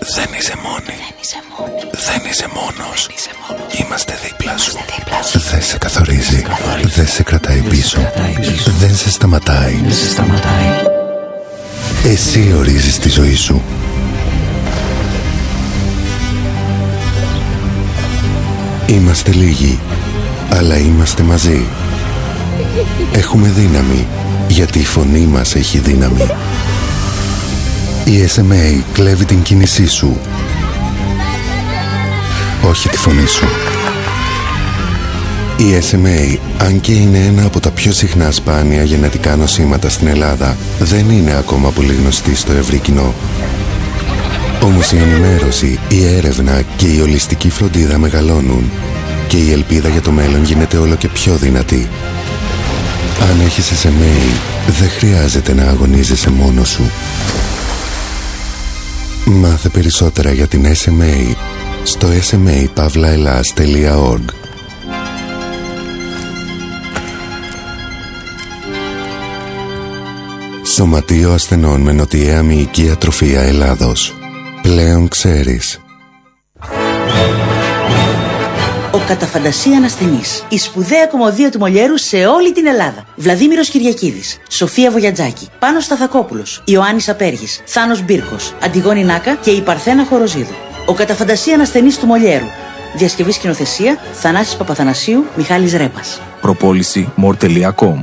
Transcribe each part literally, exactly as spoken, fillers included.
Δεν είσαι μόνη. Δεν είσαι μόνος. Είμαστε δίπλα σου. Δεν σε καθορίζει. Δεν σε κρατάει πίσω. Δεν σε σταματάει. Εσύ ορίζεις τη ζωή σου. Είμαστε λίγοι, αλλά είμαστε μαζί. Έχουμε δύναμη, γιατί η φωνή μας έχει δύναμη. Η ες εμ έι κλέβει την κίνησή σου, όχι τη φωνή σου. Η ες εμ έι, αν και είναι ένα από τα πιο συχνά σπάνια γενετικά νοσήματα στην Ελλάδα, δεν είναι ακόμα πολύ γνωστή στο ευρύ κοινό. Όμως η ενημέρωση, η έρευνα και η ολιστική φροντίδα μεγαλώνουν και η ελπίδα για το μέλλον γίνεται όλο και πιο δυνατή. Αν έχεις ες εμ έι, δεν χρειάζεται να αγωνίζεσαι μόνος σου. Μάθε περισσότερα για την ες εμ έι στο ες εμ έι παύλα ελλάς τελεία org. Σωματείο Ασθενών με Νοτιαία Μυϊκή Ατροφία Ελλάδος. Πλέον ξέρεις. Ο κατά φαντασία ανασθενής. Η σπουδαία κομμωδία του Μολιέρου σε όλη την Ελλάδα. Βλαδίμηρος Κυριακίδης, Σοφία Βογιατζάκη, Πάνος Σταθακόπουλος, Ιωάννης Απέργης, Θάνος Μπίρκος, Αντιγόνη Νάκα και η Παρθένα Χοροζίδου. Ο κατά φαντασία ανασθενής του Μολιέρου. Διασκευή σκηνοθεσία Θανάσης Παπαθανασίου, Μιχάλης Ρέπας. Προπόληση μορ τελεία κομ.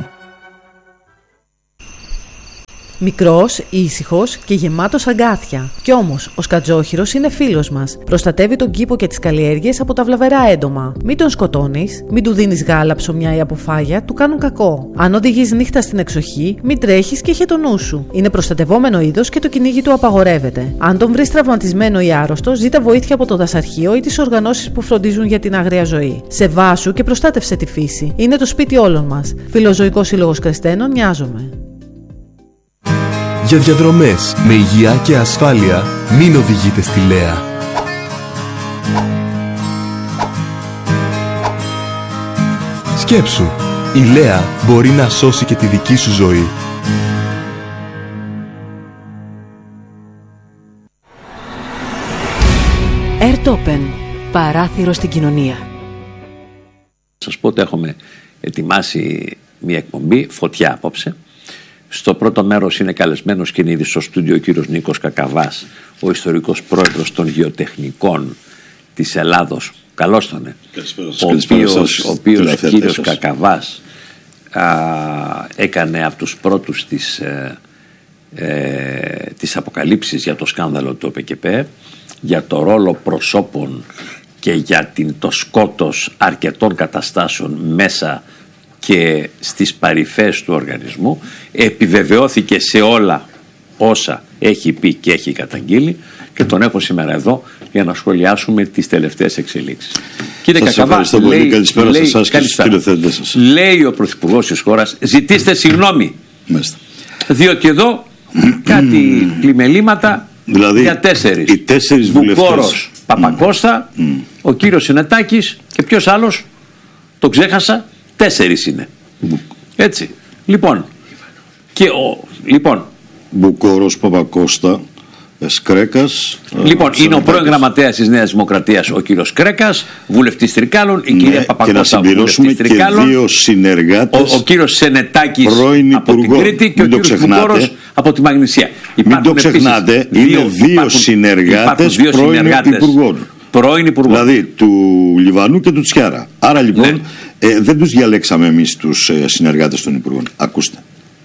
Μικρός, ήσυχος και γεμάτος αγκάθια. Κι όμως, ο σκατζόχυρος είναι φίλος μας. Προστατεύει τον κήπο και τις καλλιέργειες από τα βλαβερά έντομα. Μην τον σκοτώνεις, μην του δίνεις γάλα, ψωμιά ή αποφάγια, του κάνουν κακό. Αν οδηγείς νύχτα στην εξοχή, μην τρέχεις και είχε το νου σου. Είναι προστατευόμενο είδος και το κυνήγι του απαγορεύεται. Αν τον βρεις τραυματισμένο ή άρρωστο, ζήτα βοήθεια από το δασαρχείο ή τις οργανώσεις που φροντίζουν για την άγρια ζωή. Σεβάσου και προστάτευσε τη φύση. Είναι το σπίτι όλων μας. Φιλοζωικός Σύλλογος Κρεστένων, νοιάζομαι. Για διαδρομές με υγεία και ασφάλεια, μην οδηγείτε στη Λέα. Σκέψου, η Λέα μπορεί να σώσει και τη δική σου ζωή. Airtopen, παράθυρο στην κοινωνία. Σας πω ότι έχουμε ετοιμάσει μια εκπομπή, φωτιά απόψε. Στο πρώτο μέρος είναι καλεσμένος και είναι ήδη στο στούντιο ο κύριος Νίκος Κακαβάς, ο ιστορικός πρόεδρος των γεωτεχνικών της Ελλάδος. Καλώς τον, ε. Ο οποίος, ο οποίος κύριος Κακαβάς α, έκανε από τους πρώτους τις, ε, ε, τις αποκαλύψεις για το σκάνδαλο του ΟΠΕΚΕΠΕ, για το ρόλο προσώπων και για την, το σκότος αρκετών καταστάσεων μέσα και στις παρυφές του οργανισμού. Επιβεβαιώθηκε σε όλα όσα έχει πει και έχει καταγγείλει και τον έχω σήμερα εδώ για να σχολιάσουμε τις τελευταίες εξελίξεις. Κύριε Κακαβά, λέει, καλησπέρα λέει, σε εσάς και στους τηλεθεατές σας. Λέει ο Πρωθυπουργός της χώρας, ζητήστε συγγνώμη. Μάλιστα. Διότι εδώ κάτι πλημελήματα δηλαδή, για τέσσερις. Οι τέσσερις Μπουκόρος, Παπακώστα, mm. ο κύριος Συνετάκης και ποιος άλλος, το ξέχασα. Τέσσερις είναι. Έτσι. Λοιπόν. Και ο, λοιπόν. Μπουκόρος, Παπακώστα, Σκρέκας. Λοιπόν, ε, είναι ο πρώην γραμματέας της Νέας Δημοκρατίας ο κύριος Σκρέκας, βουλευτής Τρικάλων, η ναι, κυρία Παπακώστα, βουλευτής Τρικάλων. Και δύο συνεργάτες. Ο, ο κύριος Σενετάκης από την Κρήτη και ο κύριος Μπουκόρος από τη Μαγνησία. Μην το ξεχνάτε, είναι δύο, δύο συνεργάτες πρώην υπουργών. Πρώην υπουργών. Δηλαδή του Λιβανού και του Τσιάρα. Άρα λοιπόν. Ναι. Ε, δεν τους διαλέξαμε εμείς τους ε, συνεργάτες των Υπουργών. Ακούστε.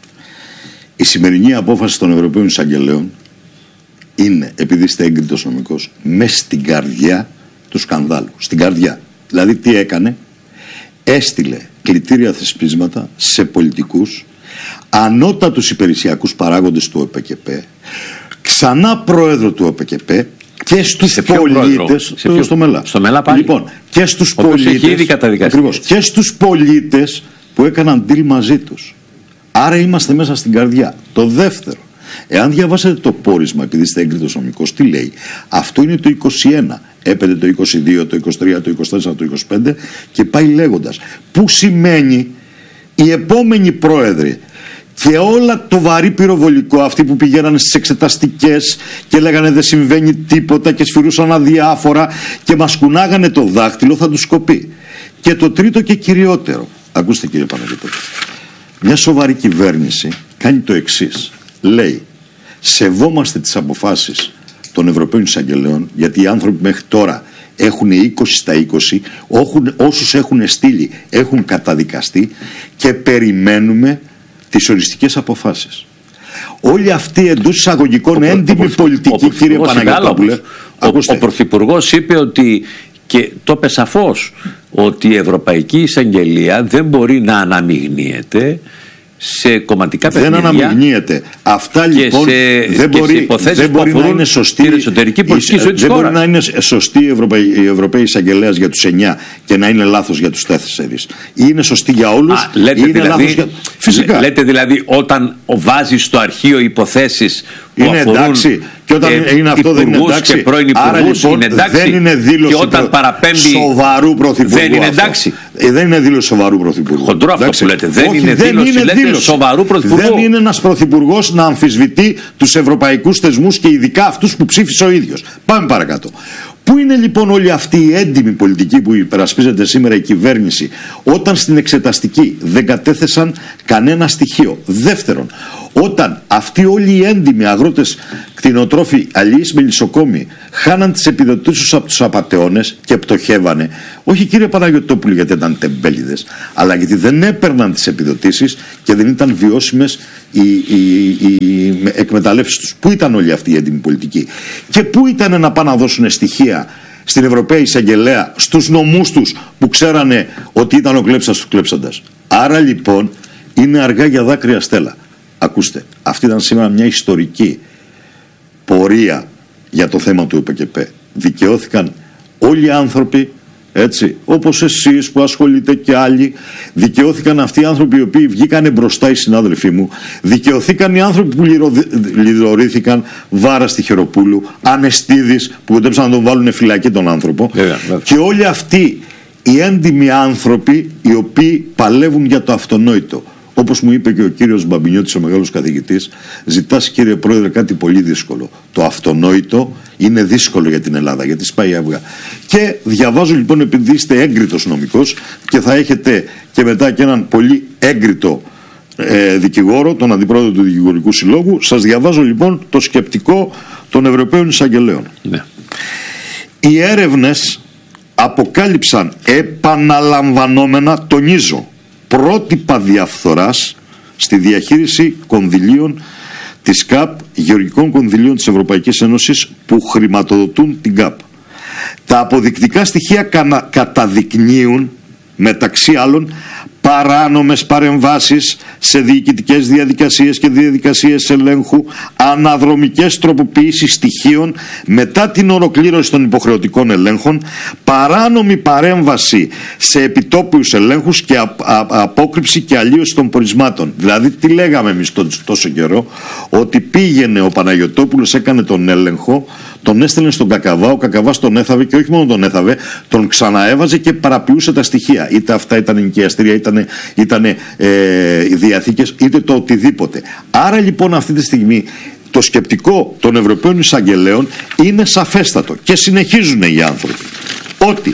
Η σημερινή απόφαση των Ευρωπαίων Εισαγγελέων είναι, επειδή είστε έγκριτος νομικός, μες στην καρδιά του σκανδάλου. Στην καρδιά. Δηλαδή τι έκανε? Έστειλε κλητήρια θεσπίσματα σε πολιτικούς, ανώτατους υπηρεσιακούς παράγοντες του ΟΠΕΚΕΠΕ, ξανά πρόεδρο του ΟΠΕΚΕΠΕ, και στους πολίτες στο, στο ΜΕΛΑ. Στο ΜΕΛΑ πάλι. Λοιπόν, και στους πολίτες, ακριβώς, και στους πολίτες που έκαναν deal μαζί τους. Άρα είμαστε μέσα στην καρδιά. Το δεύτερο, εάν διαβάσετε το πόρισμα, επειδή είστε έγκριτος νομικός, τι λέει? Αυτό είναι το είκοσι ένα, έπεται το είκοσι δύο, το είκοσι τρία, το είκοσι τέσσερα, το είκοσι πέντε και πάει λέγοντας. Που σημαίνει οι επόμενοι πρόεδροι Και όλα το βαρύ πυροβολικό, αυτοί που πηγαίνανε στις εξεταστικές και λέγανε δεν συμβαίνει τίποτα και σφυρούσαν αδιάφορα και μας κουνάγανε το δάχτυλο, θα τους κοπεί. Και το τρίτο και κυριότερο, ακούστε κύριε Παναγιώτοπουλε, μια σοβαρή κυβέρνηση κάνει το εξής. Λέει, σεβόμαστε τις αποφάσεις των Ευρωπαίων Εισαγγελέων, γιατί οι άνθρωποι μέχρι τώρα έχουν είκοσι στα είκοσι, όσους έχουν στείλει έχουν καταδικαστεί και περιμένουμε τις οριστικές αποφάσεις. Όλοι αυτοί εντός εισαγωγικών έντιμοι πολιτικοί, κύριε Παναγιώτοπουλε. Ο, ο Πρωθυπουργός είπε ότι, και το είπε σαφώς, ότι η Ευρωπαϊκή Εισαγγελία δεν μπορεί να αναμειγνύεται σε κομματικά παιχνίδια. Δεν αναμειγνύεται. Αυτά λοιπόν σε, δεν μπορεί, δεν μπορεί να είναι σωστή την εσωτερική πολιτική ζωή της δεν χώρας. μπορεί να είναι σωστή η Ευρωπαϊκή, η Ευρωπαϊκή Εισαγγελέας για τους εννιά και να είναι λάθος για τους τέσσερις. Ή είναι σωστή για όλους, Α, λέτε, ή είναι δηλαδή, λάθος για... Φυσικά. Λέτε δηλαδή όταν βάζεις στο αρχείο υποθέσεις που είναι εντάξει, και όταν ε, είναι αυτό δεν είναι εντάξει. Και πρώην Άρα λοιπόν είναι εντάξει, δεν είναι δήλωση και όταν παραπέμπει σοβαρού πρωθυπουργού. Δεν είναι εντάξει. Ε, δεν είναι δήλωση σοβαρού πρωθυπουργού. Χοντρό αυτό που λέτε. Δεν Όχι, είναι δεν δήλωση, είναι λέτε δήλωση σοβαρού πρωθυπουργού. Δεν είναι ένας πρωθυπουργός να αμφισβητεί τους ευρωπαϊκούς θεσμούς και ειδικά αυτούς που ψήφισε ο ίδιος. Πάμε παρακάτω. Πού είναι λοιπόν όλη αυτή η έντιμη πολιτική που υπερασπίζεται σήμερα η κυβέρνηση, όταν στην εξεταστική δεν κατέθεσαν κανένα στοιχείο? Δεύτερον, όταν αυτοί όλοι οι έντιμοι αγρότες, κτηνοτρόφοι, αλληλείς, μελισσοκόμοι χάναν τις επιδοτήσεις τους από τους απατεώνες και πτωχεύανε, όχι κύριε Παναγιωτόπουλε γιατί ήταν τεμπέληδες, αλλά γιατί δεν έπαιρναν τις επιδοτήσεις και δεν ήταν βιώσιμες οι, οι, οι εκμεταλλεύσεις τους. Πού ήταν όλη αυτή η έντιμη πολιτική? Και πού ήταν να πάνε να δώσουν στοιχεία στην Ευρωπαϊκή Εισαγγελέα, στους νομούς τους που ξέρανε ότι ήταν ο κλέψας του κλέψαντας? Άρα λοιπόν είναι αργά για δάκρυα στέλα. Ακούστε, αυτή ήταν σήμερα μια ιστορική πορεία για το θέμα του ΕΠΚΠ. Δικαιώθηκαν όλοι οι άνθρωποι, έτσι, όπως εσείς που ασχολείτε και άλλοι. Δικαιώθηκαν αυτοί οι άνθρωποι οι οποίοι βγήκανε μπροστά, οι συνάδελφοί μου. Δικαιωθήκαν οι άνθρωποι που λιδωρήθηκαν, Βάρα Στιχεροπούλου, Ανεστίδης που κοντέψαν να τον βάλουν φυλακή τον άνθρωπο. Βέβαια, βέβαια. Και όλοι αυτοί οι έντιμοι άνθρωποι οι οποίοι παλεύουν για το αυτονόητο. Όπως μου είπε και ο κύριος Μπαμπινιώτης, ο μεγάλος καθηγητής, ζητάς κύριε Πρόεδρε κάτι πολύ δύσκολο. Το αυτονόητο είναι δύσκολο για την Ελλάδα, γιατί σπάει αυγά. Και διαβάζω λοιπόν, επειδή είστε έγκριτος νομικός και θα έχετε και μετά και έναν πολύ έγκριτο ε, δικηγόρο, τον αντιπρόεδρο του Δικηγορικού Συλλόγου, σας διαβάζω λοιπόν το σκεπτικό των Ευρωπαίων Εισαγγελέων. Ναι. Οι έρευνες αποκάλυψαν επαναλαμβανόμενα, τονίζω, πρότυπα διαφθοράς στη διαχείριση κονδυλίων της ΚΑΠ, γεωργικών κονδυλίων της Ευρωπαϊκής Ένωσης που χρηματοδοτούν την ΚΑΠ. Τα αποδεικτικά στοιχεία κανα, καταδεικνύουν μεταξύ άλλων παράνομες παρεμβάσεις σε διοικητικές διαδικασίες και διαδικασίες ελέγχου, αναδρομικές τροποποιήσεις στοιχείων μετά την ολοκλήρωση των υποχρεωτικών ελέγχων, παράνομη παρέμβαση σε επιτόπιους ελέγχους και α, α, απόκρυψη και αλλίωση των πορισμάτων. Δηλαδή τι λέγαμε εμείς τόσο καιρό? Ότι πήγαινε ο Παναγιωτόπουλος, έκανε τον έλεγχο, τον έστελνε στον Κακαβά, ο Κακαβάς τον έθαβε και όχι μόνο τον έθαβε, τον ξαναέβαζε και παραποιούσε τα στοιχεία. Είτε αυτά ήταν ενοικιαστήρια, ήταν, ήταν ε, διαθήκες, είτε το οτιδήποτε. Άρα λοιπόν αυτή τη στιγμή το σκεπτικό των Ευρωπαίων Εισαγγελέων είναι σαφέστατο και συνεχίζουν οι άνθρωποι ότι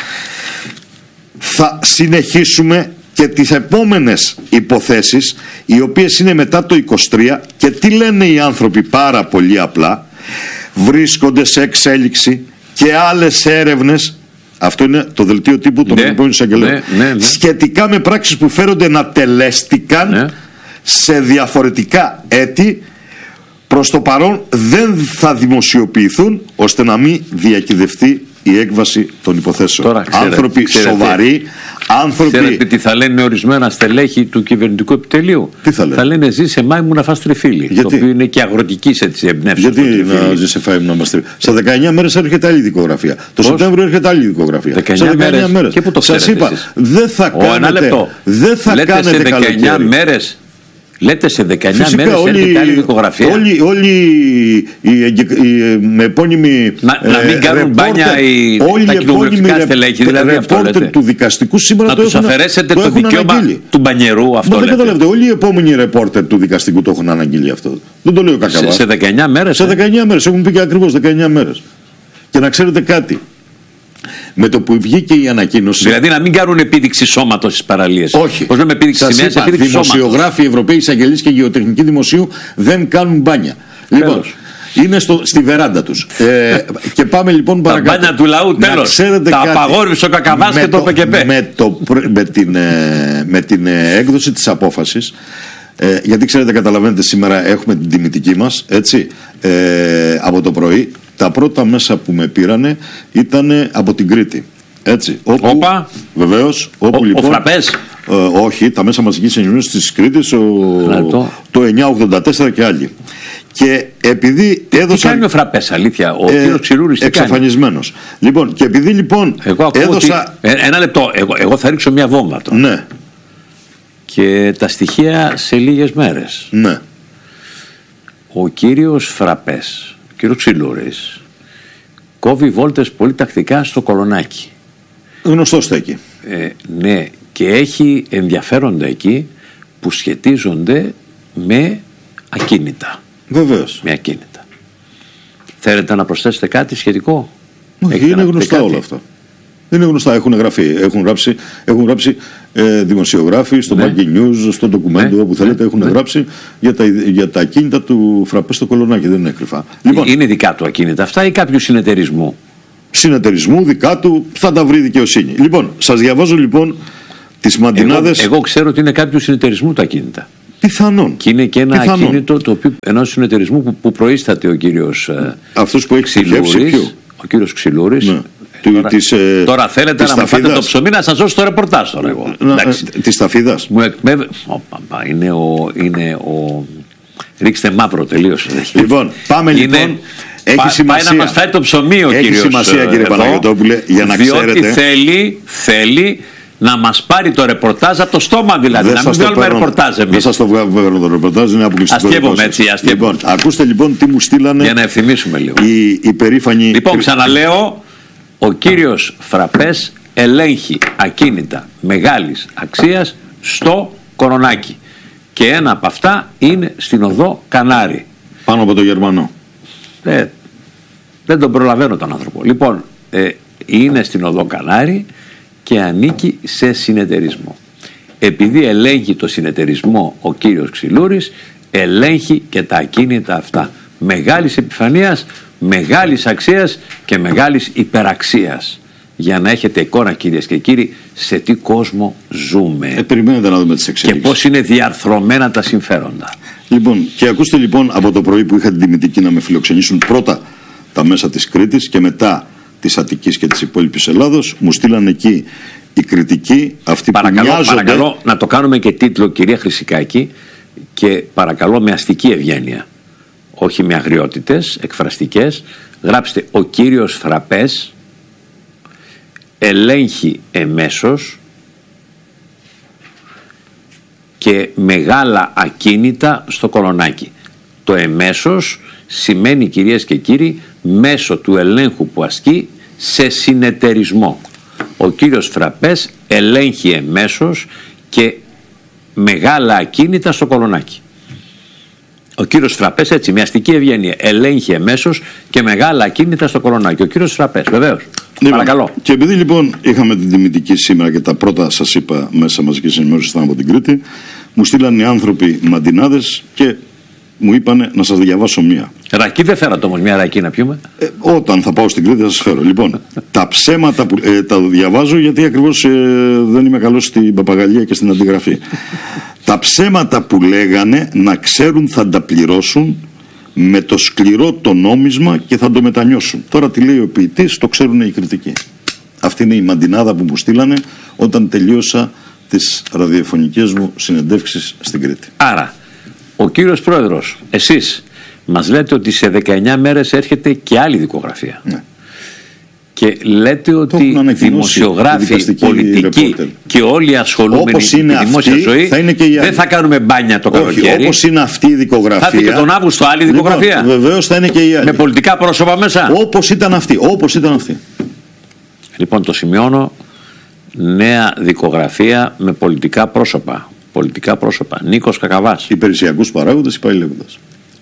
θα συνεχίσουμε και τις επόμενες υποθέσεις, οι οποίες είναι μετά το είκοσι τρία, και τι λένε οι άνθρωποι πάρα πολύ απλά: βρίσκονται σε εξέλιξη και άλλες έρευνες. Αυτό είναι το δελτίο τύπου των ναι, Ευρωπαίων Εισαγγελέων. Ναι, ναι, ναι. Σχετικά με πράξεις που φέρονται να τελέστηκαν ναι. σε διαφορετικά έτη, προς το παρόν δεν θα δημοσιοποιηθούν, ώστε να μην διακυδευτεί η έκβαση των υποθέσεων. Τώρα, ξέρετε, άνθρωποι ξέρετε, σοβαροί, άνθρωποι... Ξέρετε τι θα λένε ορισμένα στελέχη του κυβερνητικού επιτελείου? Τι θα λένε? Θα λένε ζει σε μάη μου να φας τριφύλι. Γιατί? Το οποίο είναι και αγροτική έτσι εμπνεύση. Γιατί να ζει σε μάη μου να μας τριφύλι? Στα δεκαεννιά μέρες έρχεται άλλη δικογραφία. Το Σεπτέμβριο έρχεται άλλη δικογραφία. δεκαεννιά, δεκαεννιά μέρες. Και πού το σας είπα, δεν θα κάνετε, δεν θα λέτε κάνετε σε δεκαεννιά μέρες Λέτε σε δεκαεννιά μέρες έρχεται άλλη δικογραφία. Όλοι, όλοι οι, οι, οι, με επώνυμοι. Να, ε, να μην κάνουν ρεπόρτερ, μπάνια οι, τα κοινοβουλευτικά στελέχη. Δηλαδή ρεπόρτερ του δικαστικού σήμερα να το τους έχουν, αφαιρέσετε το το δικαίωμα αναγγείλει. Του μπανιερού. Αυτό δεν λέτε. καταλαβαίνετε. Όλοι οι επόμενοι ρεπόρτερ του δικαστικού το έχουν αναγγείλει αυτό. Δεν το λέω κακά. Σε δεκαεννιά μέρες. Σε δεκαεννιά μέρες. Έχουν πει και ακριβώς δεκαεννιά μέρες. Και να ξέρετε κάτι. Με το που βγήκε η ανακοίνωση. Δηλαδή να μην κάνουν επίδειξη σώματος στις παραλίες. Όχι. Πώς λέμε επίδειξη σημαίας, επίδειξη σώματος. Δημοσιογράφοι, Ευρωπαίοι εισαγγελείς και γεωτεχνικοί δημοσίου δεν κάνουν μπάνια. Λοιπόν, είναι στο, στη βεράντα τους. Ε, και πάμε λοιπόν παρακάτω. Τα μπάνια του λαού τέλος. Τα απαγόρευσε ο Κακαβάς και το ΠΚΠ. Με, το, με, την, με την έκδοση της απόφασης. Ε, γιατί ξέρετε, καταλαβαίνετε, σήμερα έχουμε την τιμητική μας, έτσι, ε, από το πρωί. Τα πρώτα μέσα που με πήρανε ήταν από την Κρήτη. Έτσι. Όπου, Όπα. Βεβαίως. Όπου, ο, λοιπόν, ο Φραπές. Ε, όχι, τα μέσα μαζικής ενημέρωσης της Κρήτης, ο, το εννιακόσια ογδόντα τέσσερα και άλλοι. Και επειδή έδωσαν. Τι κάνει ο Φραπές, αλήθεια, ο ε, κύριος Ξυλούρης τι εξαφανισμένος. κάνει. Λοιπόν, και επειδή λοιπόν. Εγώ έδωσα. Ότι, ένα λεπτό, εγώ, εγώ θα ρίξω μια βόμβα τώρα. Ναι. Και τα στοιχεία σε λίγες μέρες. Ναι. Ο κύριος Φραπές, ο κύριος Ξυλούρης, κόβει βόλτες πολύ τακτικά στο Κολονάκι. Γνωστό στέκει. Ε, ναι, και έχει ενδιαφέροντα εκεί που σχετίζονται με ακίνητα. Βεβαίως. Με ακίνητα. Θέλετε να προσθέσετε κάτι σχετικό? Όχι, είναι γνωστά κάτι? Όλα αυτά. Είναι γνωστά, έχουν γραφεί, έχουν γράψει, έχουν γράψει ε, δημοσιογράφοι στο ναι. Banking News, στο ντοκουμέντο, ναι. όπου θέλετε, έχουν ναι. γράψει για τα, για τα ακίνητα του Φραπέ στο Κολονάκι, δεν είναι κρυφά. Λοιπόν, είναι δικά του ακίνητα αυτά ή κάποιου συνεταιρισμού? Συνεταιρισμού, δικά του, θα τα βρει δικαιοσύνη. Λοιπόν, σας διαβάζω λοιπόν τις μαντινάδες. Εγώ, εγώ ξέρω ότι είναι κάποιου συνεταιρισμού τα ακίνητα. Πιθανόν. Και είναι και ένα Πιθανόν. ακίνητο το οποίο, ενός συνεταιρισμού που, που προείσταται ο κύριος αυτός που έχει Ξυλούρης. Ο κύριος Ξυλούρης. Ναι. Του, Τώρα, της, ε, τώρα θέλετε να μου πάτε το ψωμί να σας δώσω το ρεπορτάζ τώρα εγώ. Ε, της ταφίδας. Μου εκμεύε... Οπα, είναι ο... Είναι ο... Ρίξτε μαύρο τελείως. Λοιπόν, πάμε είναι... λοιπόν. Έχει Πά, σημασία. Πάει να μας φάει το ψωμί ο έχει κύριος. Έχει σημασία κύριε εδώ, Παναγιωτόπουλε, για να διότι ξέρετε. Διότι θέλει, θέλει να μας πάρει το ρεπορτάζ από το στόμα δηλαδή. Δεν να μην βγάλουμε ρεπορτάζ εμείς. Δεν σας το βγάλω το ρεπορτάζ, είναι αποκλειστικό. Αστιεύομαι έτσι, αστιεύομαι. Λοιπόν, ακούστε λοιπόν τι μου στείλανε. Για να ευθυμίσουμε λίγο. Η, η περήφανη. Λοιπόν, ξαναλέω, ο κύριος Φραπές ελέγχει ακίνητα μεγάλης αξίας στο Κορονάκι. Και ένα από αυτά είναι στην οδό Κανάρη. Πάνω από το Γερμανό. Ε, δεν τον προλαβαίνω τον άνθρωπο. Λοιπόν, ε, είναι στην οδό Κανάρη και ανήκει σε συνεταιρισμό. Επειδή ελέγχει το συνεταιρισμό ο κύριος Ξυλούρης, ελέγχει και τα ακίνητα αυτά. Μεγάλης επιφανείας, μεγάλης αξίας και μεγάλης υπεραξίας. Για να έχετε εικόνα, κυρίες και κύριοι, σε τι κόσμο ζούμε. Ε, περιμένετε να δούμε τις εξελίξεις. Και πώς είναι διαρθρωμένα τα συμφέροντα. Λοιπόν, και ακούστε λοιπόν από το πρωί που είχα την τιμητική να με φιλοξενήσουν πρώτα τα μέσα της Κρήτης και μετά της Αττικής και της υπόλοιπης Ελλάδος, μου στείλαν εκεί η κριτική, αυτή παρακαλώ, που μοιάζονται. Παρακαλώ να το κάνουμε και τίτλο, κυρία Χρυσικάκη, και παρακαλώ με αστική ευγένεια, όχι με αγριότητες εκφραστικές. Γράψτε: ο κύριος Φραπές ελέγχει εμέσως και μεγάλα ακίνητα στο Κολονάκι. Το εμέσως σημαίνει, κυρίες και κύριοι, μέσω του ελέγχου που ασκεί σε συνεταιρισμό. Ο κύριος Φραπές ελέγχει εμέσως και μεγάλα ακίνητα στο Κολονάκι. Ο κύριος Φραπές, έτσι, με αστική ευγένεια, ελέγχει εμέσως και μεγάλα ακίνητα στο Κολονάκι. Ο κύριος Φραπές, βεβαίως. Λοιπόν, παρακαλώ. Και επειδή λοιπόν είχαμε την τιμητική σήμερα και τα πρώτα, σας είπα, μέσα μαζικής ενημέρωσης ήταν από την Κρήτη, μου στείλαν οι άνθρωποι μαντινάδες και μου είπανε να σας διαβάσω μία. Ρακί δεν φέρατε όμως μια ρακί να πιούμε. Ε, όταν θα πάω στην Κρήτη θα σας φέρω. Λοιπόν, τα ψέματα που ε, τα διαβάζω γιατί ακριβώς ε, δεν είμαι καλός στην παπαγαλία και στην αντιγραφή. Τα ψέματα που λέγανε να ξέρουν θα τα πληρώσουν με το σκληρό το νόμισμα και θα το μετανιώσουν. Τώρα τι λέει ο ποιητής, το ξέρουν οι κριτικοί. Αυτή είναι η μαντινάδα που μου στείλανε όταν τελείωσα τις ραδιοφωνικές μου συνεντεύξεις στην Κρήτη. Άρα, ο κύριος Πρόεδρος, εσείς μας λέτε ότι σε δεκαεννιά μέρες έρχεται και άλλη δικογραφία. Ναι. Και λέτε ότι δημοσιογράφοι, πολιτικοί ρεπόρτερ. Και όλοι οι ασχολούμενοι με τη δημόσια ζωή δεν θα κάνουμε μπάνια το καλοκαίρι. Όπως είναι αυτή η δικογραφία. Θα έρθει και τον Αύγουστο άλλη δικογραφία. Λοιπόν, βεβαίως θα είναι και η άλλη. Με πολιτικά πρόσωπα μέσα. Όπως ήταν αυτή. Όπως ήταν αυτή. Λοιπόν, το σημειώνω. Νέα δικογραφία με πολιτικά πρόσωπα. Πολιτικά πρόσωπα. Νίκος Κακαβάς. Υπηρεσιακούς παράγοντες, πάει λέγοντας.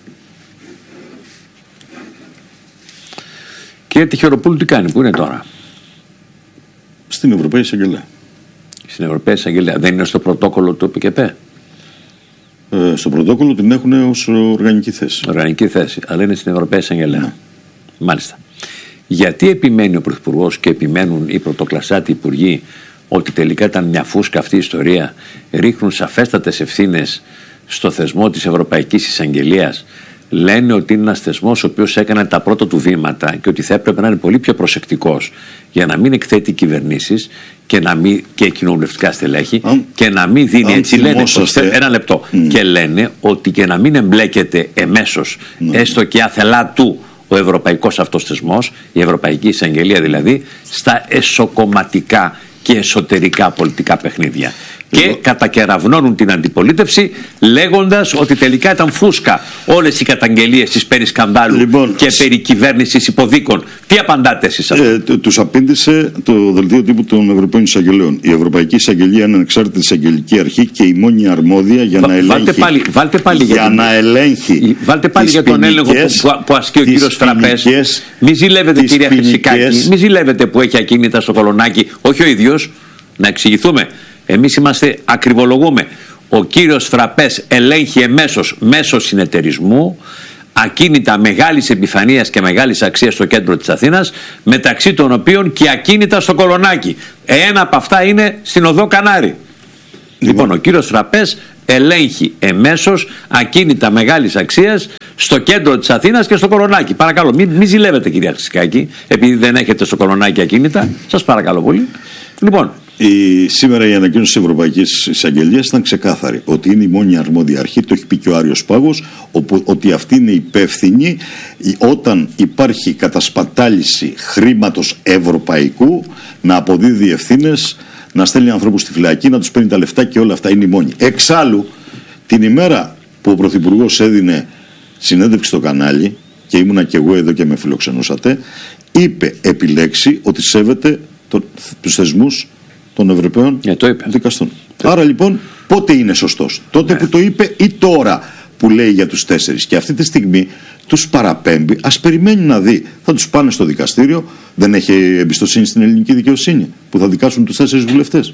Κύριε Τυχεροπούλου, τι κάνει, πού είναι τώρα? Στην Ευρωπαϊκή Εισαγγελία. Στην Ευρωπαϊκή Εισαγγελία. Δεν είναι στο πρωτόκολλο του ΕΠΚΕΠ? Ε, στο πρωτόκολλο την έχουν ως οργανική θέση. Οργανική θέση, αλλά είναι στην Ευρωπαϊκή Εισαγγελία. Ναι. Μάλιστα. Γιατί επιμένει ο Πρωθυπουργός και επιμένουν οι πρωτοκλασσάτοι υπουργοί ότι τελικά ήταν μια φούσκα αυτή η ιστορία, ρίχνουν σαφέστατες ευθύνες στο θεσμό της Ευρωπαϊκής Εισαγγελίας? Λένε ότι είναι ένας θεσμός ο οποίος έκανε τα πρώτα του βήματα και ότι θα έπρεπε να είναι πολύ πιο προσεκτικός για να μην εκθέτει κυβερνήσεις και, να μην, και κοινοβουλευτικά στελέχη αν, και να μην δίνει, έτσι λένε, ένα λεπτό, mm. και λένε ότι και να μην εμπλέκεται εμέσως, mm. έστω και άθελά του, ο ευρωπαϊκός αυτός θεσμός, η Ευρωπαϊκή Εισαγγελία δηλαδή, στα εσωκομματικά και εσωτερικά πολιτικά παιχνίδια. Και λοιπόν, κατακεραυνώνουν την αντιπολίτευση λέγοντας ότι τελικά ήταν φούσκα όλες οι καταγγελίες της περί σκανδάλου λοιπόν, και περί κυβέρνησης υποδίκων. Τι απαντάτε εσείς αυτό? Ε, τους απήντησε το δελτίο τύπου των Ευρωπαίων Εισαγγελέων. Η Ευρωπαϊκή Εισαγγελία είναι ανεξάρτητη εισαγγελική αρχή και η μόνη αρμόδια για Βα, να ελέγχει. Βάλτε πάλι, βάλτε πάλι για, για να ελέγχει. Βάλτε πάλι για τον έλεγχο που, που ασκεί ο κύριος Φραπές. Μη ζηλεύετε, κυρία Χρυσικάκη, μη ζηλεύετε που έχει ακίνητα στο Κολονάκι. Όχι ο ίδιος. Να εξηγηθούμε. Εμείς είμαστε, ακριβολογούμε. Ο κύριος Φραπές ελέγχει εμέσως μέσω συνεταιρισμού ακίνητα μεγάλης επιφανείας και μεγάλης αξίας στο κέντρο της Αθήνας, μεταξύ των οποίων και ακίνητα στο Κολονάκι. Ένα από αυτά είναι στην οδό Κανάρη. Λοιπόν, λοιπόν ο κύριος Φραπές ελέγχει εμέσως ακίνητα μεγάλης αξίας στο κέντρο της Αθήνας και στο Κολονάκι. Παρακαλώ, μην, μην ζηλεύετε, κυρία Χρυσικάκη, επειδή δεν έχετε στο Κολονάκι ακίνητα. Σας παρακαλώ πολύ. Λοιπόν, Η, σήμερα η ανακοίνωση της Ευρωπαϊκής Εισαγγελίας ήταν ξεκάθαρη ότι είναι η μόνη αρμόδια αρχή, το έχει πει και ο Άριος Πάγος, όπου, ότι αυτή είναι υπεύθυνη όταν υπάρχει κατασπατάληση χρήματος ευρωπαϊκού να αποδίδει ευθύνες, να στέλνει ανθρώπους στη φυλακή, να τους παίρνει τα λεφτά και όλα αυτά είναι η μόνη. Εξάλλου, την ημέρα που ο Πρωθυπουργός έδινε συνέντευξη στο κανάλι και ήμουνα και εγώ εδώ και με φιλοξενούσατε, είπε επιλέξει ότι σέβεται το, τους θεσμούς των Ευρωπαίων yeah, δικαστών. Άρα λοιπόν πότε είναι σωστός? Τότε yeah. που το είπε ή τώρα που λέει για τους τέσσερις? Και αυτή τη στιγμή τους παραπέμπει, ας περιμένει να δει. Θα τους πάνε στο δικαστήριο, δεν έχει εμπιστοσύνη στην ελληνική δικαιοσύνη που θα δικάσουν τους τέσσερις βουλευτές?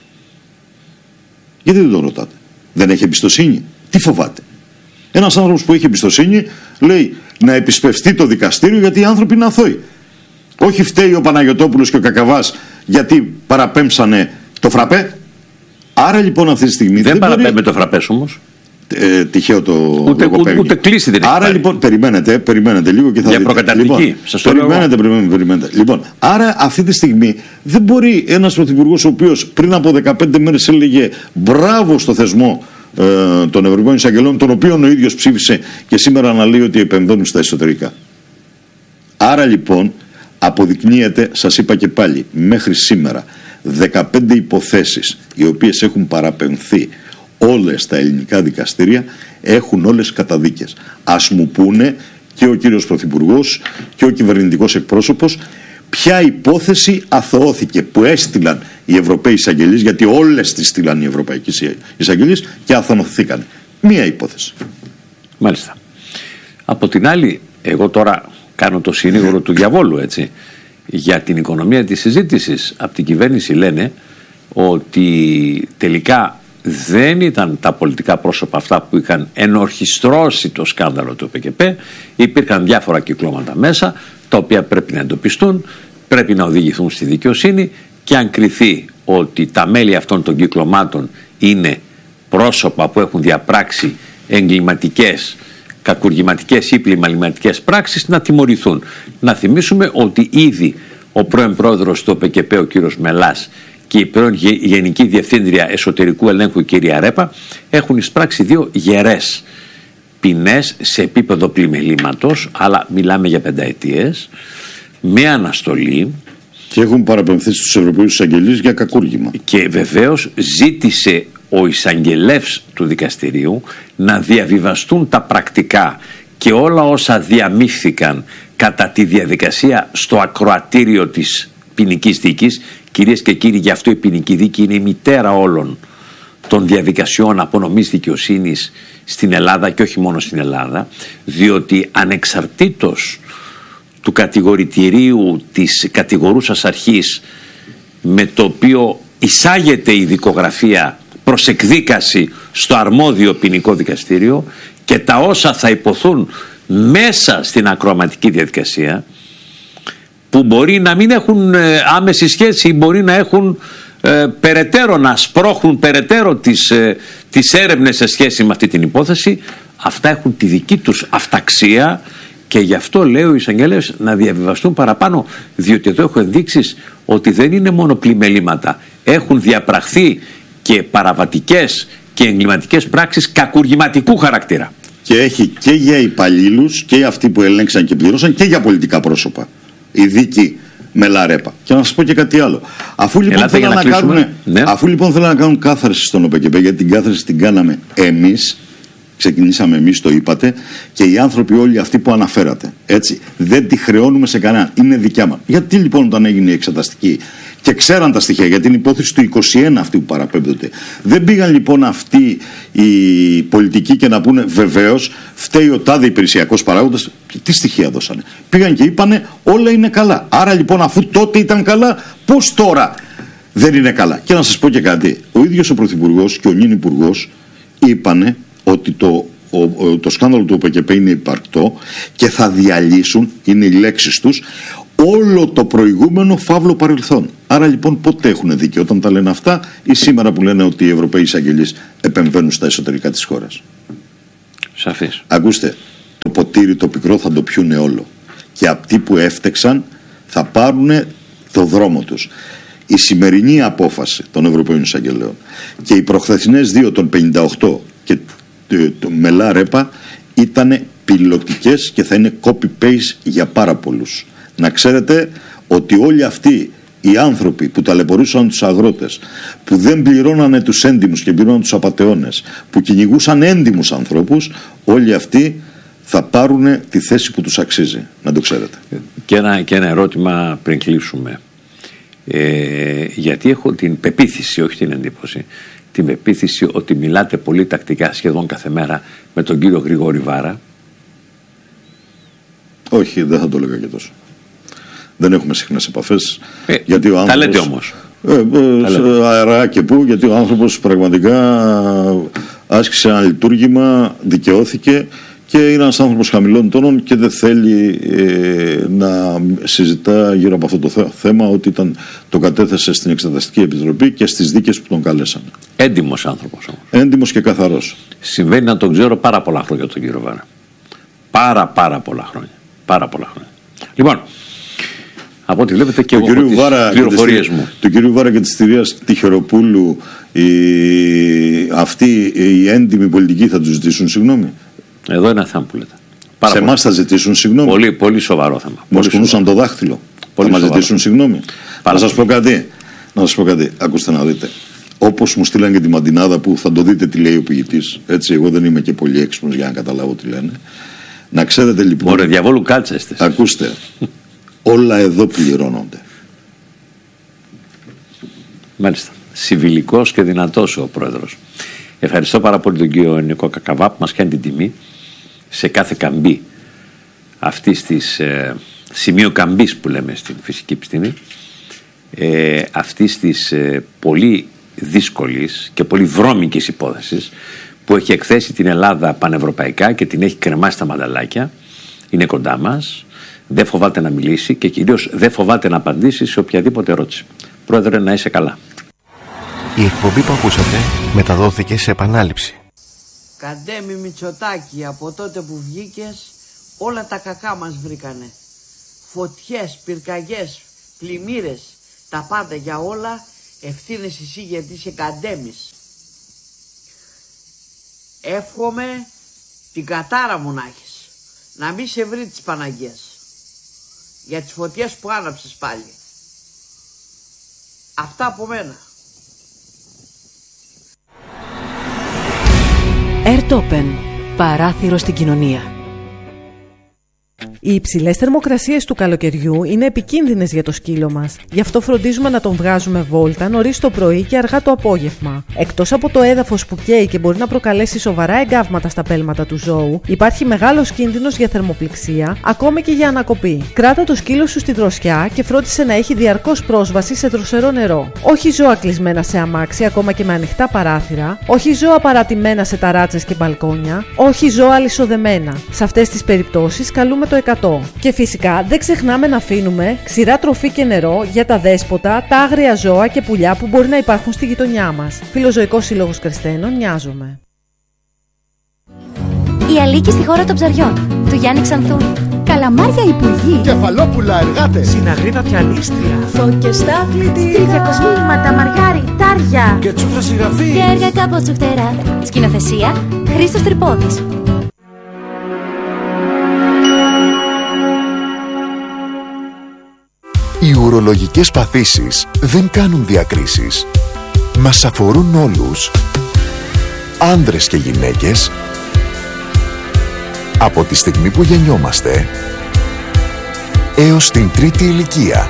Γιατί δεν τον ρωτάτε? Δεν έχει εμπιστοσύνη? Τι φοβάται? Ένας άνθρωπος που έχει εμπιστοσύνη λέει να επισπευστεί το δικαστήριο γιατί οι άνθρωποι είναι αθώοι. Όχι φταίει ο Παναγιωτόπουλος και ο Κακαβάς γιατί παραπέμψανε το Φραπέ. Άρα λοιπόν αυτή τη στιγμή δεν, δεν παραπέμπει μπορεί... το Φραπές όμως. Ε, τυχαίο το ούτε, ούτε, ούτε κλείσει δεν έχει. Άρα πάρει. λοιπόν περιμένετε, περιμένετε λίγο και θα για δείτε. Προκαταρκτική. Λοιπόν, σας το περιμένετε, περιμένετε, περιμένετε. Λοιπόν, άρα αυτή τη στιγμή δεν μπορεί ένας πρωθυπουργός ο οποίος πριν από δεκαπέντε μέρες έλεγε μπράβο στο θεσμό ε, των Ευρωπαϊκών Εισαγγελών, τον οποίο ο ίδιος ψήφισε και σήμερα να λέει ότι επεμβαίνουν στα εσωτερικά. Άρα λοιπόν αποδεικνύεται, σας είπα και πάλι, μέχρι σήμερα δεκαπέντε υποθέσεις οι οποίες έχουν παραπεμφθεί όλες τα ελληνικά δικαστήρια έχουν όλες καταδίκες. Ας μου πούνε και ο κύριος Πρωθυπουργός και ο κυβερνητικός εκπρόσωπος ποια υπόθεση αθωώθηκε που έστειλαν οι Ευρωπαίοι εισαγγελείς, γιατί όλες τις στείλαν οι Ευρωπαϊκοί εισαγγελείς και αθωωθήκαν. Μία υπόθεση. Μάλιστα. Από την άλλη, εγώ τώρα κάνω το συνήγορο του διαβόλου, έτσι. Για την οικονομία της συζήτησης από την κυβέρνηση λένε ότι τελικά δεν ήταν τα πολιτικά πρόσωπα αυτά που είχαν ενορχιστρώσει το σκάνδαλο του ΕΠΚΕΠ. Υπήρχαν διάφορα κυκλώματα μέσα τα οποία πρέπει να εντοπιστούν, πρέπει να οδηγηθούν στη δικαιοσύνη και αν κριθεί ότι τα μέλη αυτών των κυκλωμάτων είναι πρόσωπα που έχουν διαπράξει εγκληματικές, κακουργηματικές ή πλημαληματικές πράξεις, να τιμωρηθούν. Να θυμίσουμε ότι ήδη ο πρώην πρόεδρος του ΕΠΚΕΠ, ο κύριος Μελάς, και η πρώην Γενική Διευθύντρια Εσωτερικού Ελέγχου, η κυρία Ρέπα, έχουν εισπράξει δύο γερές ποινές σε επίπεδο πλημελήματος, αλλά μιλάμε για πενταετίες, με αναστολή Και έχουν παραπεμφθεί στους Ευρωπαίους εισαγγελείς για κακούργημα. Και βεβαίως ζήτησε ο εισαγγελεύς του δικαστηρίου να διαβιβαστούν τα πρακτικά και όλα όσα διαμήφθηκαν κατά τη διαδικασία στο ακροατήριο της ποινικής δίκης. Κυρίες και κύριοι, γι' αυτό η ποινική δίκη είναι η μητέρα όλων των διαδικασιών απονομής δικαιοσύνης στην Ελλάδα και όχι μόνο στην Ελλάδα, διότι ανεξαρτήτως του κατηγορητηρίου της κατηγορούσας αρχής με το οποίο εισάγεται η δικογραφία προς εκδίκαση στο αρμόδιο ποινικό δικαστήριο και τα όσα θα υποθούν μέσα στην ακροαματική διαδικασία, που μπορεί να μην έχουν ε, άμεση σχέση ή μπορεί να έχουν ε, περαιτέρω, να σπρώχνουν περαιτέρω τις, ε, τις έρευνες σε σχέση με αυτή την υπόθεση, αυτά έχουν τη δική τους αυταξία και γι' αυτό λέει ο εισαγγελέας να διαβιβαστούν παραπάνω, διότι εδώ έχω ενδείξεις ότι δεν είναι μόνο πλημελήματα, έχουν διαπραχθεί και παραβατικές και εγκληματικές πράξεις κακουργηματικού χαρακτήρα. Και έχει και για υπαλλήλους και αυτοί που ελέγξαν και πληρώσαν και για πολιτικά πρόσωπα η δίκη Μελαρέπα. Και να σας πω και κάτι άλλο. Αφού λοιπόν θέλουν να, να, κάνουν, ναι. αφού λοιπόν θέλουν να κάνουν κάθαρση στον ΟΠΕΚΕΠΕ, γιατί την κάθαρση την κάναμε εμείς, ξεκινήσαμε εμείς, το είπατε, και οι άνθρωποι όλοι αυτοί που αναφέρατε, έτσι, δεν τη χρεώνουμε σε κανέναν, είναι δικιά μας. Γιατί λοιπόν όταν έγινε η εξεταστική και ξέραν τα στοιχεία, γιατί είναι υπόθεση του είκοσι ένα αυτοί που παραπέμπτονται, δεν πήγαν λοιπόν αυτοί οι πολιτικοί και να πούνε βεβαίως φταίει ο τάδε υπηρεσιακός παράγοντας, τι στοιχεία δώσανε. Πήγαν και είπανε όλα είναι καλά. Άρα λοιπόν αφού τότε ήταν καλά, πώς τώρα δεν είναι καλά. Και να σας πω και κάτι, ο ίδιος ο Πρωθυπουργός και ο νυν Υπουργός είπανε ότι το, ο, ο, το σκάνδαλο του ΟΠΕΚΕΠΕ είναι υπαρκτό και θα διαλύσουν, είναι οι λέξεις τους, όλο το προηγούμενο φαύλο παρελθόν. Άρα λοιπόν πότε έχουν δίκιο, όταν τα λένε αυτά ή σήμερα που λένε ότι οι Ευρωπαίοι εισαγγελείς επεμβαίνουν στα εσωτερικά της χώρας. Σαφής. Ακούστε, το ποτήρι το πικρό θα το πιούνε όλο και αυτοί που έφτεξαν θα πάρουν το δρόμο τους. Η σημερινή απόφαση των Ευρωπαίων εισαγγελέων και οι προχθεσινές δύο των πενήντα οκτώ και το Μελαρέπα ήταν πιλωτικές και θα είναι copy-paste για πάρα πολλούς. Να ξέρετε ότι όλοι αυτοί οι άνθρωποι που ταλαιπωρούσαν τους αγρότες, που δεν πληρώνανε τους έντιμους και πληρώναν τους απατεώνες, που κυνηγούσαν έντιμους ανθρώπους, όλοι αυτοί θα πάρουν τη θέση που τους αξίζει. Να το ξέρετε. Και ένα, και ένα ερώτημα πριν κλείσουμε. Ε, γιατί έχω την πεποίθηση, όχι την εντύπωση, την πεποίθηση ότι μιλάτε πολύ τακτικά σχεδόν κάθε μέρα με τον κύριο Γρηγόρη Βάρα. Όχι, δεν θα το έλεγα και τόσο. Δεν έχουμε συχνές επαφές. Ε, γιατί ο άνθρωπος, τα λέτε όμως. Ε, ε, αερά και πού, γιατί ο άνθρωπος πραγματικά άσκησε ένα λειτουργήμα, δικαιώθηκε και είναι ένας άνθρωπος χαμηλών τόνων και δεν θέλει ε, να συζητά γύρω από αυτό το θέμα, ότι ήταν, το κατέθεσε στην Εξεταστική Επιτροπή και στις δίκες που τον καλέσαν. Έντιμος άνθρωπος όμως. Έντιμος και καθαρός. Συμβαίνει να τον ξέρω πάρα πολλά χρόνια τον κύριο Βάρα. Πάρα πάρα πολλά χρόνια. Πάρα πολλά χρόνια. Λοιπόν, από ό,τι βλέπετε και εγώ από τις πληροφορίες μου. Του κυρίου Βάρα και της κυρίας Τυχεροπούλου, οι, αυτοί οι έντιμοι πολιτικοί θα τους ζητήσουν συγγνώμη. Εδώ είναι ένα θέμα που λέτε. Πάρα σε εμάς θα ζητήσουν συγγνώμη. Πολύ, πολύ σοβαρό θέμα. Μας κουνούσαν το δάχτυλο. Πολύ θα μας ζητήσουν συγγνώμη. Να σας πω κάτι. Να σας πω κάτι. Ακούστε να δείτε. Όπως μου στείλαν και τη μαντινάδα που θα το δείτε τι λέει ο ποιητής. Έτσι, εγώ δεν είμαι και πολύ έξυπνος για να καταλάβω τι λένε. Να ξέρετε λοιπόν. Ωραία, διαβόλου κάτσεστε. Ακούστε. Όλα εδώ πληρώνονται. Μάλιστα. Συμβιλικός και δυνατός ο πρόεδρος. Ευχαριστώ πάρα πολύ τον κύριο Νίκο Κακαβά που μας κάνει την τιμή σε κάθε καμπή αυτής της ε, σημείο καμπής που λέμε στην φυσική επιστήμη, ε, αυτής της ε, πολύ δύσκολης και πολύ βρώμικης υπόθεσης που έχει εκθέσει την Ελλάδα πανευρωπαϊκά και την έχει κρεμάσει στα μανταλάκια. Είναι κοντά μας, δεν φοβάται να μιλήσει και κυρίως δεν φοβάται να απαντήσει σε οποιαδήποτε ερώτηση. Πρόεδρε, να είσαι καλά. Η εκπομπή που ακούσατε μεταδόθηκε σε επανάληψη. Καντέμι Μητσοτάκη, από τότε που βγήκες όλα τα κακά μας βρήκανε. Φωτιές, πυρκαγιές, πλημμύρες, τα πάντα για όλα ευθύνες εσύ γιατί είσαι Καντέμις. Εύχομαι την κατάρα μου να έχεις, να μην σε βρει της Παναγίας για τις φωτιές που άναψες πάλι. Αυτά από μένα. Airtopen. Παράθυρο στην κοινωνία. Οι υψηλές θερμοκρασίες του καλοκαιριού είναι επικίνδυνες για το σκύλο μας. Γι' αυτό φροντίζουμε να τον βγάζουμε βόλτα νωρίς το πρωί και αργά το απόγευμα. Εκτός από το έδαφος που καίει και μπορεί να προκαλέσει σοβαρά εγκάβματα στα πέλματα του ζώου, υπάρχει μεγάλος κίνδυνος για θερμοπληξία, ακόμη και για ανακοπή. Κράτα το σκύλο σου στη δροσιά και φρόντισε να έχει διαρκώς πρόσβαση σε δροσερό νερό. Όχι ζώα κλεισμένα σε αμάξι, ακόμα και με ανοιχτά παράθυρα. Όχι ζώα παρατημένα σε ταράτσες και μπαλκόνια. Όχι ζώα αλυσοδεμένα. Σε αυτές τις περιπτώσεις καλούμε το εκατό. Και φυσικά δεν ξεχνάμε να αφήνουμε ξηρά τροφή και νερό για τα δέσποτα, τα άγρια ζώα και πουλιά που μπορεί να υπάρχουν στη γειτονιά μας. Φιλοζωικός Σύλλογος Κρεστένων, νοιάζομαι. Η Αλίκη στη χώρα των ψαριών, του Γιάννη Ξανθού. Καλαμάρια υπουργοί. Κεφαλόπουλα εργάτες. Συναγρίδα πιανίστρια. Φώκες στα αθλητήρια. Στριγιακός μείγματα, μαργάρι, τάρια. Και τσούφρα συγγραφή. Και έργα κάπως τσουφτερά. Σκηνοθεσία Χρήστος Τρυπόδης. Οι ουρολογικές παθήσεις δεν κάνουν διακρίσεις. Μας αφορούν όλους. Άνδρες και γυναίκες. Από τη στιγμή που γεννιόμαστε έως την τρίτη ηλικία.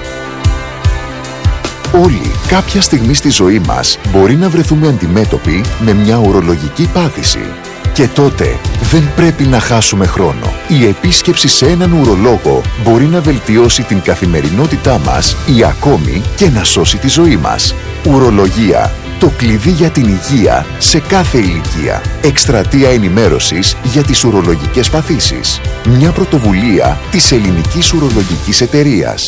Όλοι κάποια στιγμή στη ζωή μας μπορεί να βρεθούμε αντιμέτωποι με μια ουρολογική πάθηση. Και τότε δεν πρέπει να χάσουμε χρόνο. Η επίσκεψη σε έναν ουρολόγο μπορεί να βελτιώσει την καθημερινότητά μας ή ακόμη και να σώσει τη ζωή μας. Ουρολογία. Το κλειδί για την υγεία σε κάθε ηλικία. Εκστρατεία ενημέρωσης για τις ουρολογικές παθήσεις. Μια πρωτοβουλία της Ελληνικής Ουρολογικής Εταιρείας.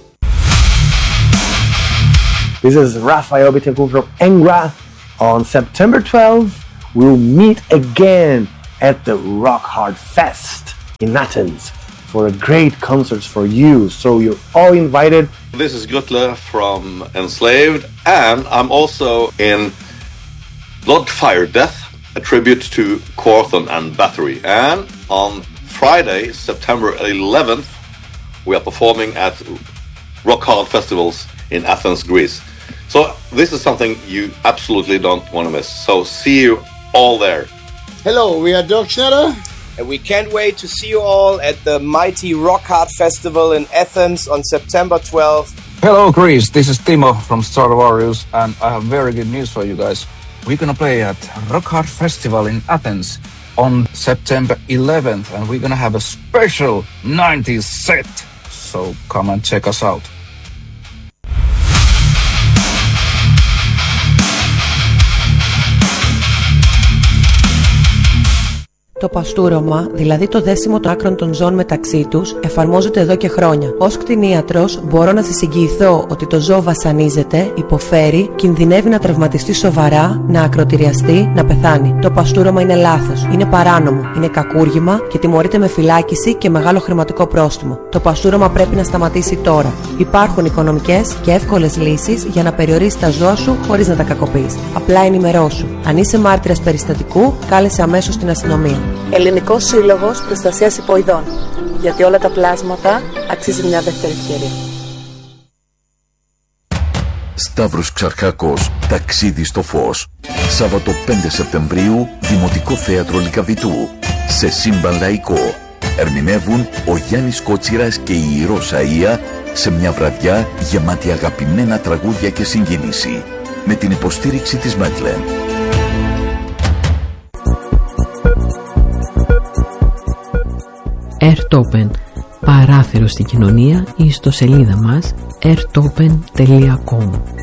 This is Rafael Bittencourt from Engra. On September twelfth, we'll meet again at the Rock Hard Fest in Athens for a great concert for you. So you're all invited. This is Gutler from Enslaved, and I'm also in Blood, Fire, Death, a tribute to Quorthon and Bathory. And on Friday, September eleventh, we are performing at Rock Hard Festivals in Athens, Greece. So this is something you absolutely don't want to miss. So see you all there. Hello, we are Dirk Schneider. And we can't wait to see you all at the mighty Rock Hard Festival in Athens on September twelfth. Hello Greece, this is Timo from Star Warriors, and I have very good news for you guys. We're gonna play at Rock Hard Festival in Athens on September eleventh, and we're gonna have a special nineties set. So come and check us out. Το παστούρωμα, δηλαδή το δέσιμο των άκρων των ζώων μεταξύ τους, εφαρμόζεται εδώ και χρόνια. Ως κτηνίατρος, μπορώ να σας εγγυηθώ ότι το ζώο βασανίζεται, υποφέρει, κινδυνεύει να τραυματιστεί σοβαρά, να ακροτηριαστεί, να πεθάνει. Το παστούρωμα είναι λάθος, είναι παράνομο, είναι κακούργημα και τιμωρείται με φυλάκιση και μεγάλο χρηματικό πρόστιμο. Το παστούρωμα πρέπει να σταματήσει τώρα. Υπάρχουν οικονομικές και εύκολες λύσεις για να περιορίσεις τα ζώα σου χωρίς να τα κακοποιείς. Απλά ενημερώσου. Αν είσαι μάρτυρας περιστατικού, κάλεσε αμέσως την αστυνομία. Ελληνικός Σύλλογος Προστασίας Υποειδών. Γιατί όλα τα πλάσματα αξίζει μια δεύτερη ευκαιρία. Σταύρος Ξαρχάκος, ταξίδι στο φως. Σάββατο πέντε Σεπτεμβρίου, Δημοτικό Θέατρο Λυκαβητού. Σε σύμπαν λαϊκό. Ερμηνεύουν ο Γιάννης Κότσιρας και η Ηρώ Σαΐα σε μια βραδιά γεμάτη αγαπημένα τραγούδια και συγκίνηση. Με την υποστήριξη της Μέτλεν. Airtopen. Παράθυρο στην κοινωνία, η ιστοσελίδα μας airtopen τελεία com.